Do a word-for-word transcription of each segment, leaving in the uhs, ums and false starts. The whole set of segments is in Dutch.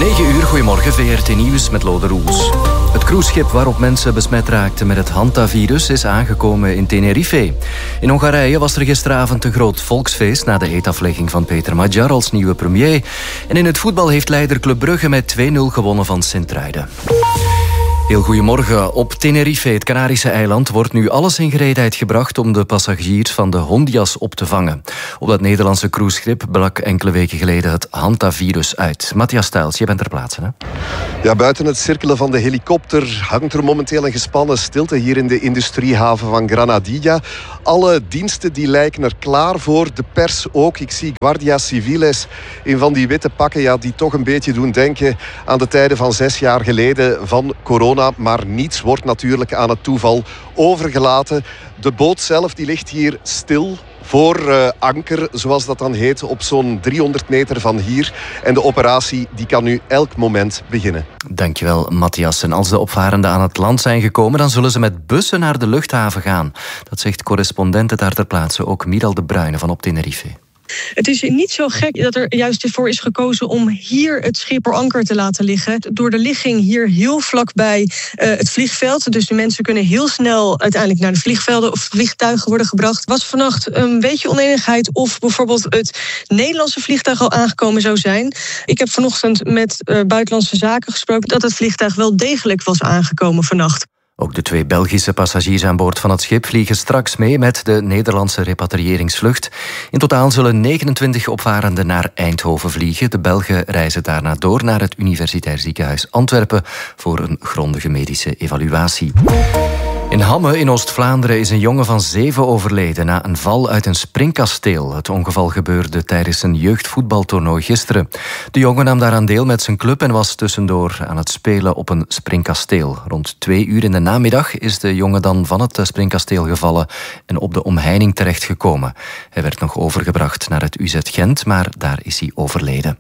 negen uur, goedemorgen, V R T Nieuws met Lode Roels. Het cruiseschip waarop mensen besmet raakten met het hantavirus is aangekomen in Tenerife. In Hongarije was er gisteravond een groot volksfeest na de eetaflegging van Peter Magyar als nieuwe premier. En in het voetbal heeft leider Club Brugge met twee nul gewonnen van Sint-Truiden. Heel goedemorgen. Op Tenerife, het Canarische eiland, wordt nu alles in gereedheid gebracht om de passagiers van de Hondias op te vangen. Op dat Nederlandse cruiseschip brak enkele weken geleden het hantavirus uit. Matthias Stijls, je bent ter plaatse, hè? Ja, buiten het cirkelen van de helikopter hangt er momenteel een gespannen stilte hier in de industriehaven van Granadilla. Alle diensten die lijken er klaar voor, de pers ook. Ik zie Guardia Civiles in van die witte pakken, ja, die toch een beetje doen denken aan de tijden van zes jaar geleden van corona. Maar niets wordt natuurlijk aan het toeval overgelaten. De boot zelf die ligt hier stil voor uh, anker, zoals dat dan heet, op zo'n driehonderd meter van hier. En de operatie die kan nu elk moment beginnen. Dankjewel, Matthias. En als de opvarenden aan het land zijn gekomen, dan zullen ze met bussen naar de luchthaven gaan. Dat zegt correspondente daar ter plaatse, ook Miral de Bruyne van op Tenerife. Het is niet zo gek dat er juist ervoor is gekozen om hier het schip op anker te laten liggen. Door de ligging hier heel vlakbij uh, het vliegveld. Dus de mensen kunnen heel snel uiteindelijk naar de vliegvelden of vliegtuigen worden gebracht. Was vannacht een beetje oneenigheid of bijvoorbeeld het Nederlandse vliegtuig al aangekomen zou zijn. Ik heb vanochtend met uh, Buitenlandse Zaken gesproken dat het vliegtuig wel degelijk was aangekomen vannacht. Ook de twee Belgische passagiers aan boord van het schip vliegen straks mee met de Nederlandse repatriëringsvlucht. In totaal zullen negenentwintig opvarenden naar Eindhoven vliegen. De Belgen reizen daarna door naar het Universitair Ziekenhuis Antwerpen voor een grondige medische evaluatie. In Hamme in Oost-Vlaanderen is een jongen van zeven overleden na een val uit een springkasteel. Het ongeval gebeurde tijdens een jeugdvoetbaltoernooi gisteren. De jongen nam daaraan deel met zijn club en was tussendoor aan het spelen op een springkasteel. Rond twee uur in de namiddag is de jongen dan van het springkasteel gevallen en op de omheining terechtgekomen. Hij werd nog overgebracht naar het U Z Gent, maar daar is hij overleden.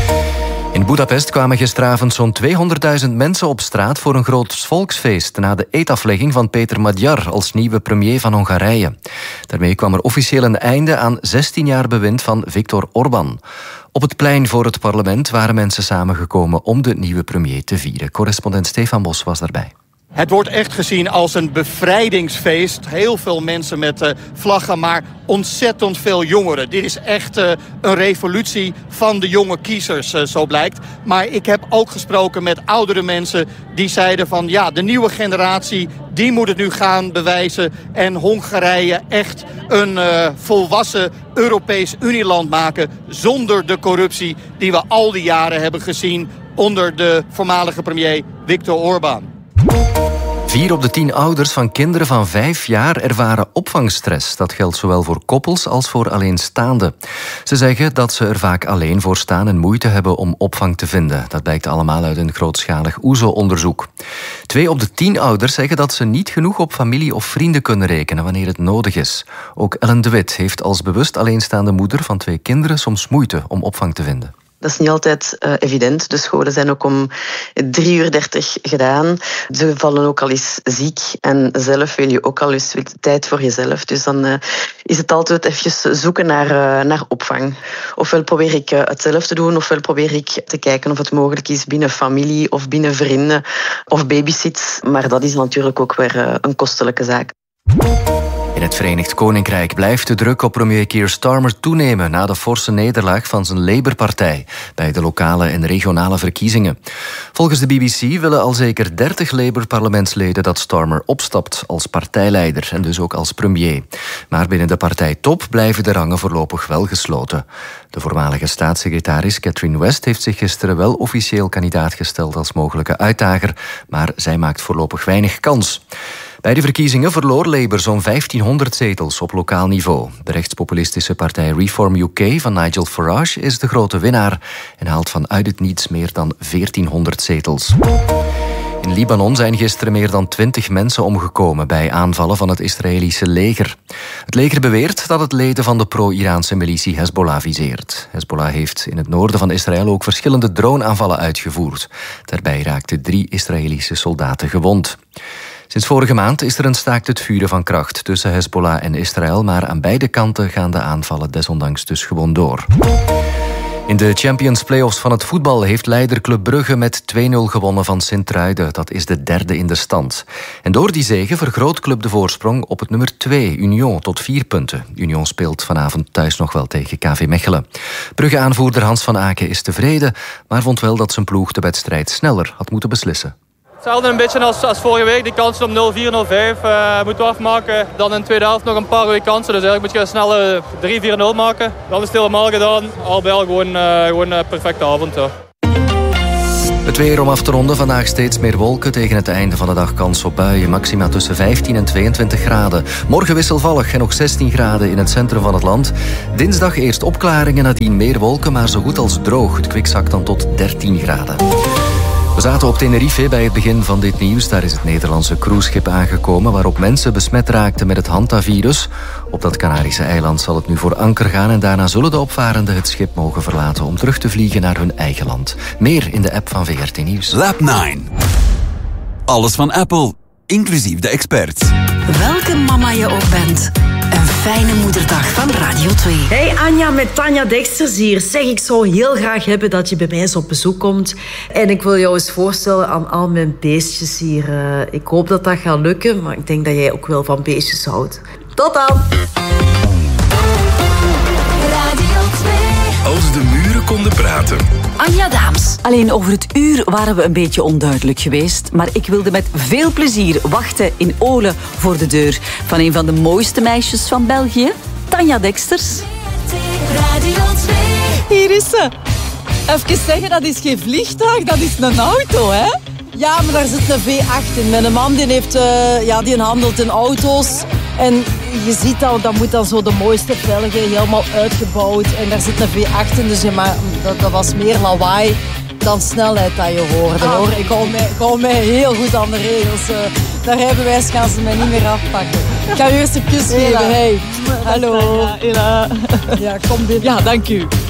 In Budapest kwamen gisteravond zo'n tweehonderdduizend mensen op straat voor een groot volksfeest na de eetaflegging van Peter Magyar als nieuwe premier van Hongarije. Daarmee kwam er officieel een einde aan zestien jaar bewind van Viktor Orbán. Op het plein voor het parlement waren mensen samengekomen om de nieuwe premier te vieren. Correspondent Stefan Bos was daarbij. Het wordt echt gezien als een bevrijdingsfeest. Heel veel mensen met uh, vlaggen, maar ontzettend veel jongeren. Dit is echt uh, een revolutie van de jonge kiezers, uh, zo blijkt. Maar ik heb ook gesproken met oudere mensen die zeiden van ja, de nieuwe generatie, die moet het nu gaan bewijzen. En Hongarije echt een uh, volwassen Europees Unieland maken zonder de corruptie die we al die jaren hebben gezien onder de voormalige premier Viktor Orbán. Vier op de tien ouders van kinderen van vijf jaar ervaren opvangstress. Dat geldt zowel voor koppels als voor alleenstaanden. Ze zeggen dat ze er vaak alleen voor staan en moeite hebben om opvang te vinden. Dat blijkt allemaal uit een grootschalig O E S O-onderzoek. Twee op de tien ouders zeggen dat ze niet genoeg op familie of vrienden kunnen rekenen wanneer het nodig is. Ook Ellen de Wit heeft als bewust alleenstaande moeder van twee kinderen soms moeite om opvang te vinden. Dat is niet altijd uh, evident. De scholen zijn ook om drie uur dertig gedaan. Ze vallen ook al eens ziek. En zelf wil je ook al eens tijd voor jezelf. Dus dan uh, is het altijd even zoeken naar, uh, naar opvang. Ofwel probeer ik uh, het zelf te doen, ofwel probeer ik te kijken of het mogelijk is binnen familie of binnen vrienden of babysits. Maar dat is natuurlijk ook weer uh, een kostelijke zaak. In het Verenigd Koninkrijk blijft de druk op premier Keir Starmer toenemen na de forse nederlaag van zijn Labour-partij bij de lokale en regionale verkiezingen. Volgens de B B C willen al zeker dertig Labour-parlementsleden dat Starmer opstapt als partijleider en dus ook als premier. Maar binnen de partijtop blijven de rangen voorlopig wel gesloten. De voormalige staatssecretaris Catherine West heeft zich gisteren wel officieel kandidaat gesteld als mogelijke uitdager, maar zij maakt voorlopig weinig kans. Bij de verkiezingen verloor Labour zo'n vijftienhonderd zetels op lokaal niveau. De rechtspopulistische partij Reform U K van Nigel Farage is de grote winnaar en haalt vanuit het niets meer dan veertienhonderd zetels. In Libanon zijn gisteren meer dan twintig mensen omgekomen bij aanvallen van het Israëlische leger. Het leger beweert dat het leden van de pro-Iraanse militie Hezbollah viseert. Hezbollah heeft in het noorden van Israël ook verschillende droneaanvallen uitgevoerd. Daarbij raakten drie Israëlische soldaten gewond. Sinds vorige maand is er een staakt het vuren van kracht tussen Hezbollah en Israël, maar aan beide kanten gaan de aanvallen desondanks dus gewoon door. In de Champions Playoffs van het voetbal heeft leider Club Brugge met twee nul gewonnen van Sint-Truiden. Dat is de derde in de stand. En door die zege vergroot Club de voorsprong op het nummer twee, Union, tot vier punten. Union speelt vanavond thuis nog wel tegen K V Mechelen. Brugge-aanvoerder Hans van Aken is tevreden, maar vond wel dat zijn ploeg de wedstrijd sneller had moeten beslissen. Hetzelfde een beetje als, als vorige week. Die kansen op nul vier nul vijf uh, moeten we afmaken. Dan in de tweede helft nog een paar goede kansen. Dus eigenlijk moet je snel uh, drie vier nul maken. Dan is het helemaal gedaan. Al bij al gewoon, uh, gewoon een perfecte avond. Ja. Het weer om af te ronden. Vandaag steeds meer wolken. Tegen het einde van de dag kans op buien. Maxima tussen vijftien en tweeëntwintig graden. Morgen wisselvallig en nog zestien graden in het centrum van het land. Dinsdag eerst opklaringen, nadien meer wolken, maar zo goed als droog. Het kwik zakt dan tot dertien graden. We zaten op Tenerife bij het begin van dit nieuws. Daar is het Nederlandse cruiseschip aangekomen waarop mensen besmet raakten met het hantavirus. Op dat Canarische eiland zal het nu voor anker gaan en daarna zullen de opvarenden het schip mogen verlaten om terug te vliegen naar hun eigen land. Meer in de app van V R T Nieuws. Lab negen. Alles van Apple, inclusief de experts. Welke mama je ook bent. Een fijne moederdag van Radio twee. Hey Anja, met Tanja Dexters hier. Zeg, ik zou heel graag hebben dat je bij mij eens op bezoek komt. En ik wil jou eens voorstellen aan al mijn beestjes hier. Uh, ik hoop dat dat gaat lukken, maar ik denk dat jij ook wel van beestjes houdt. Tot dan! Radio twee. Als de muren konden praten. Anja Daams. Alleen over het uur waren we een beetje onduidelijk geweest. Maar ik wilde met veel plezier wachten in Olen voor de deur van een van de mooiste meisjes van België, Tanja Dexters. Hier is ze. Even zeggen, dat is geen vliegtuig, dat is een auto, hè? Ja, maar daar zit een V acht in. Mijn man die heeft, uh, ja, die handelt in auto's. En je ziet dat, dat moet dan zo de mooiste velgen, helemaal uitgebouwd. En daar zit een V acht in, dus je ma- dat, dat was meer lawaai dan snelheid dat je hoorde. Ah. Hoor. Ik hou mij, ik hou mij heel goed aan de regels. Uh, daar rijbewijs gaan ze mij niet meer afpakken. Ik ga u eerst een kus geven. Hey. Hallo. Ja, kom binnen. Ja, dank u.